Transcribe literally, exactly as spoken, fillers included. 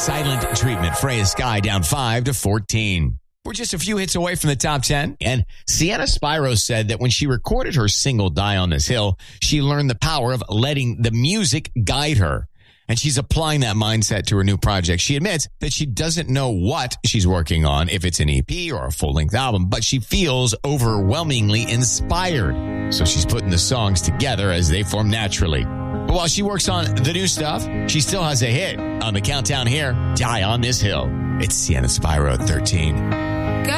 Silent Treatment. Freya Sky down five to fourteen. We're just a few hits away from the top ten. And Sienna Spyro said that when she recorded her single Die on This Hill, she learned the power of letting the music guide her. And she's applying that mindset to her new project. She admits that she doesn't know what she's working on, if it's an E P or a full-length album, but she feels overwhelmingly inspired. So she's putting the songs together as they form naturally. But while she works on the new stuff, she still has a hit on the countdown here, Die on This Hill. It's Sienna Spyro at thirteen.